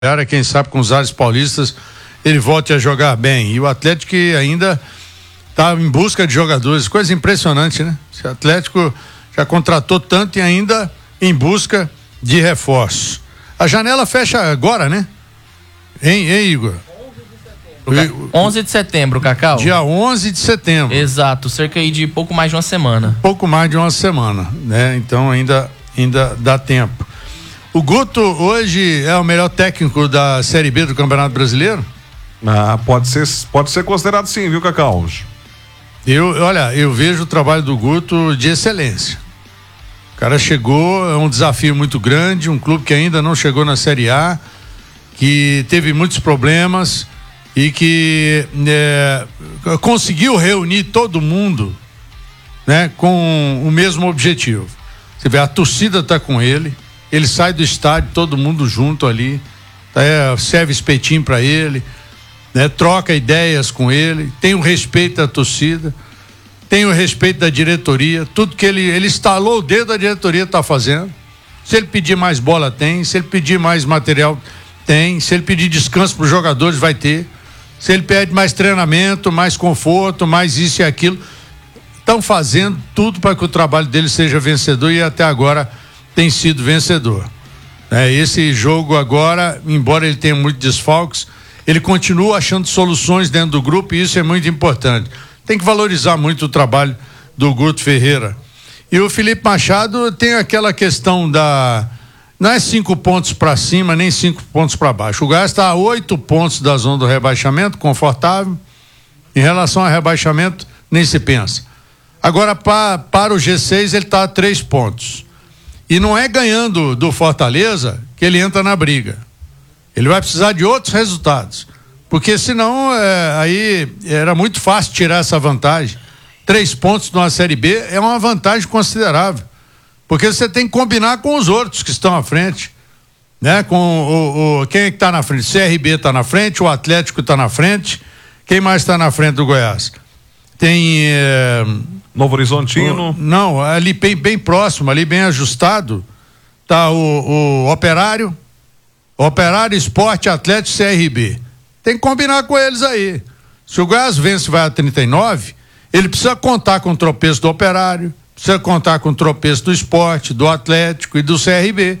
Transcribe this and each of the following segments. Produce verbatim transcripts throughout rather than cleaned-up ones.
quem sabe com os ares paulistas ele volte a jogar bem. E o Atlético ainda está em busca de jogadores, coisa impressionante, né? O Atlético já contratou tanto e ainda em busca de reforço. A janela fecha agora, né? Hein, hein, Igor? onze de setembro, Cacau. Dia onze de setembro. Exato, cerca aí de pouco mais de uma semana. Pouco mais de uma semana, né? Então ainda, ainda dá tempo. O Guto hoje é o melhor técnico da Série B do Campeonato Brasileiro? Ah, pode ser, pode ser considerado sim, viu, Cacau? Eu, olha, eu vejo o trabalho do Guto de excelência. O cara chegou, é um desafio muito grande, um clube que ainda não chegou na Série A, que teve muitos problemas e que é, conseguiu reunir todo mundo, né, com o mesmo objetivo. Você vê, a torcida está com ele, ele sai do estádio, todo mundo junto ali, é, serve espetinho para ele, né, troca ideias com ele, tem o respeito da torcida, tem o respeito da diretoria, tudo que ele, ele instalou o dedo, a diretoria está fazendo. Se ele pedir mais bola, tem, se ele pedir mais material, tem, se ele pedir descanso para os jogadores, vai ter. Se ele pede mais treinamento, mais conforto, mais isso e aquilo, estão fazendo tudo para que o trabalho dele seja vencedor e até agora tem sido vencedor. É, esse jogo agora, embora ele tenha muitos desfalques, ele continua achando soluções dentro do grupo e isso é muito importante. Tem que valorizar muito o trabalho do Guto Ferreira. E o Felipe Machado tem aquela questão da... Não é cinco pontos para cima, nem cinco pontos para baixo. O Goiás está a oito pontos da zona do rebaixamento, confortável. Em relação ao rebaixamento, nem se pensa. Agora, pra, para o G seis, ele está a três pontos. E não é ganhando do Fortaleza que ele entra na briga. Ele vai precisar de outros resultados. Porque senão, é, aí era muito fácil tirar essa vantagem. Três pontos numa Série B é uma vantagem considerável. Porque você tem que combinar com os outros que estão à frente, né? Com o, o quem é que está na frente? O C R B está na frente, o Atlético está na frente. Quem mais está na frente do Goiás? Tem é, Novo Horizontino. O, não, ali bem, bem próximo, ali bem ajustado, tá o, o Operário, Operário, Sport, Atlético, C R B. Tem que combinar com eles aí. Se o Goiás vence e vai a trinta e nove, ele precisa contar com o tropeço do Operário, precisa contar com o tropeço do Sport, do Atlético e do C R B.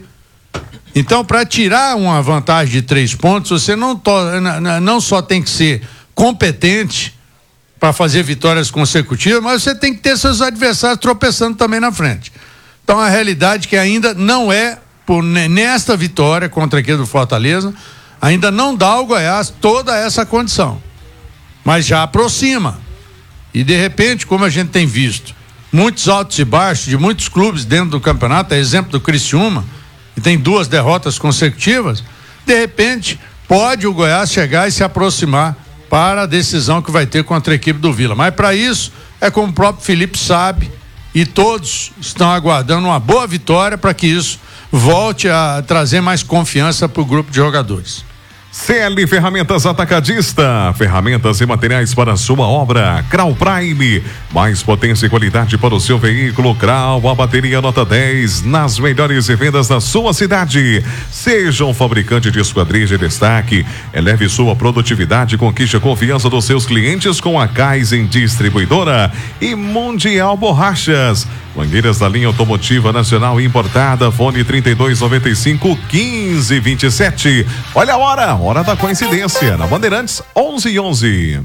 Então, para tirar uma vantagem de três pontos, você não, to, não só tem que ser competente para fazer vitórias consecutivas, mas você tem que ter seus adversários tropeçando também na frente. Então, a realidade é que ainda não é, por, nesta vitória contra aquele do Fortaleza, ainda não dá ao Goiás toda essa condição. Mas já aproxima. E, de repente, como a gente tem visto, muitos altos e baixos de muitos clubes dentro do campeonato, é exemplo do Criciúma, que tem duas derrotas consecutivas, de repente pode o Goiás chegar e se aproximar para a decisão que vai ter contra a equipe do Vila. Mas para isso, é como o próprio Felipe sabe, e todos estão aguardando uma boa vitória para que isso volte a trazer mais confiança para o grupo de jogadores. C L Ferramentas Atacadista, ferramentas e materiais para a sua obra. Crau Prime, mais potência e qualidade para o seu veículo. Crau, a bateria nota dez, nas melhores vendas da sua cidade. Seja um fabricante de esquadrias de destaque, eleve sua produtividade e conquiste a confiança dos seus clientes com a Kaizen Distribuidora e Mundial Borrachas. Mangueiras da linha automotiva nacional importada, fone trinta e dois, noventa e cinco, quinze, vinte e sete. Olha a hora, hora da coincidência, na Bandeirantes, onze e onze.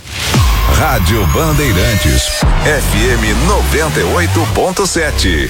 Rádio Bandeirantes, F M noventa e oito ponto sete.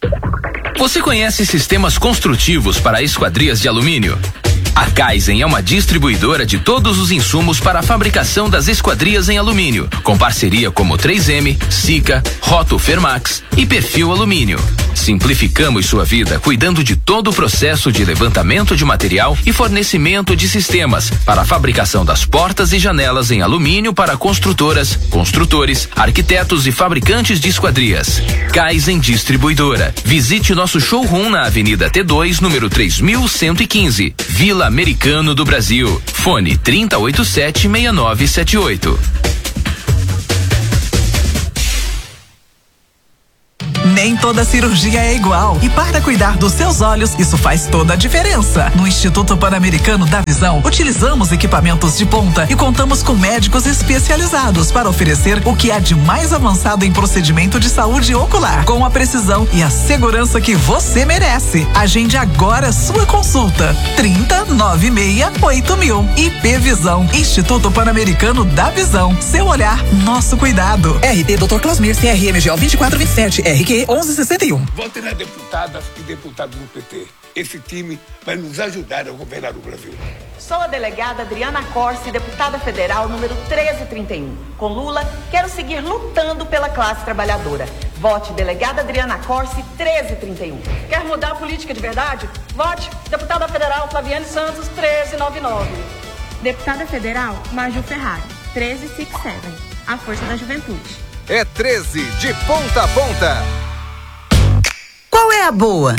Você conhece sistemas construtivos para esquadrias de alumínio? A Kaizen é uma distribuidora de todos os insumos para a fabricação das esquadrias em alumínio, com parceria como três M, Sika, Roto Fermax e Perfil Alumínio. Simplificamos sua vida cuidando de todo o processo de levantamento de material e fornecimento de sistemas para a fabricação das portas e janelas em alumínio para construtoras, construtores, arquitetos e fabricantes de esquadrias. Kaizen Distribuidora. Visite nosso showroom na Avenida T dois, número três mil cento e quinze, Vila Americano do Brasil. Fone trinta, oitenta e sete, sessenta e nove setenta e oito. Nem toda cirurgia é igual. E para cuidar dos seus olhos, isso faz toda a diferença. No Instituto Pan-Americano da Visão, utilizamos equipamentos de ponta e contamos com médicos especializados para oferecer o que há de mais avançado em procedimento de saúde ocular, com a precisão e a segurança que você merece. Agende agora sua consulta. trinta, noventa e seis, oito mil. I P Visão, Instituto Pan-Americano da Visão. Seu olhar, nosso cuidado. R T doutor Clausmir, C R M G O vinte e quatro vinte e sete, R Q onze sessenta e um. Vote nas deputadas e deputados do P T. Esse time vai nos ajudar a governar o Brasil. Sou a delegada Adriana Corsi, deputada federal número treze trinta e um. Com Lula, quero seguir lutando pela classe trabalhadora. Vote delegada Adriana Corsi, treze trinta e um. Quer mudar a política de verdade? Vote deputada federal Flaviane Santos, treze noventa e nove. Deputada federal Maju Ferrari, treze sessenta e sete. A força da juventude. É treze de ponta a ponta. Qual é a boa?